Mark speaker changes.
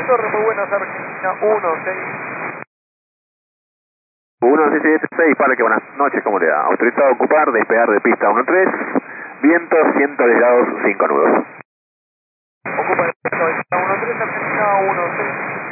Speaker 1: Torre, muy buenas, Argentina 16.
Speaker 2: 1676, Parque, buenas noches, ¿cómo le da? Autorizado a ocupar, despegar de pista 13, viento 110 grados, 5 nudos.
Speaker 1: Ocupa el pista 13, Argentina 16.